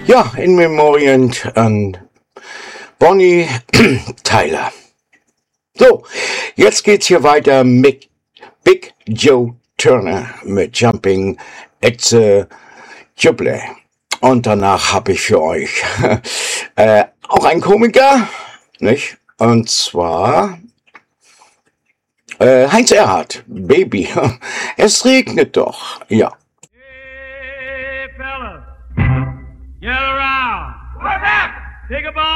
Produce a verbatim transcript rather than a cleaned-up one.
Ja, in Memorien an Bonnie Tyler. So, jetzt geht's hier weiter mit Big Joe Turner mit Jumping at the Jubilee. Und danach habe ich für euch äh, auch einen Komiker, nicht? Und zwar äh, Heinz Erhardt, Baby. Es regnet doch, ja. Hey, fellas, get around. What's up? Take a ball.